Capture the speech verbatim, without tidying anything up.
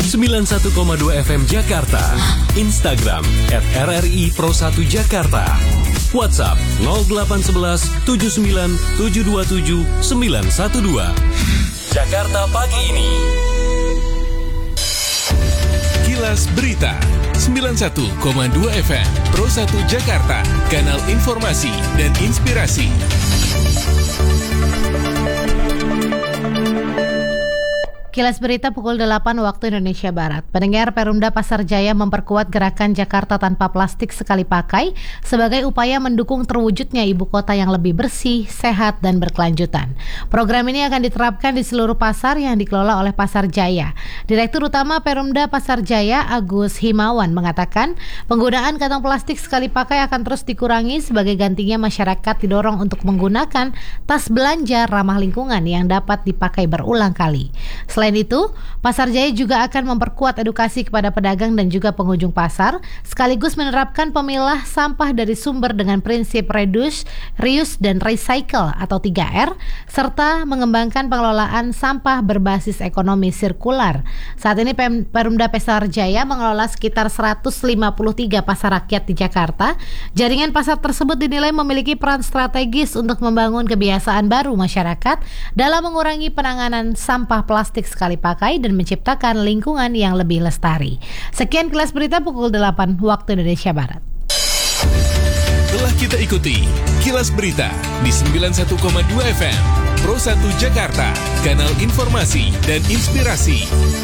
sembilan puluh satu koma dua F M Jakarta. Instagram at R R I Pro satu Jakarta. WhatsApp nol delapan satu satu tujuh sembilan tujuh dua tujuh sembilan satu dua. Jakarta pagi ini. Kilas Berita sembilan puluh satu koma dua F M Pro satu Jakarta, kanal informasi dan inspirasi. Kilas Berita pukul delapan waktu Indonesia Barat. Pendengar, Perumda Pasar Jaya memperkuat gerakan Jakarta tanpa plastik sekali pakai sebagai upaya mendukung terwujudnya ibu kota yang lebih bersih, sehat, dan berkelanjutan. Program ini akan diterapkan di seluruh pasar yang dikelola oleh Pasar Jaya. Direktur Utama Perumda Pasar Jaya, Agus Himawan, mengatakan penggunaan kantong plastik sekali pakai akan terus dikurangi sebagai gantinya masyarakat didorong untuk menggunakan tas belanja ramah lingkungan yang dapat dipakai berulang kali. Selain itu, Pasar Jaya juga akan memperkuat edukasi kepada pedagang dan juga pengunjung pasar, sekaligus menerapkan pemilah sampah dari sumber dengan prinsip reduce, reuse, dan recycle atau tiga R, serta mengembangkan pengelolaan sampah berbasis ekonomi sirkular. Saat ini Perumda Pasar Jaya mengelola sekitar seratus lima puluh tiga pasar rakyat di Jakarta. Jaringan pasar tersebut dinilai memiliki peran strategis untuk membangun kebiasaan baru masyarakat dalam mengurangi penanganan sampah plastik sekali pakai dan menciptakan lingkungan yang lebih lestari. Sekian Kilas Berita pukul delapan waktu Indonesia Barat. Telah kita ikuti Kilas Berita di sembilan puluh satu koma dua F M Pro satu Jakarta, kanal informasi dan inspirasi.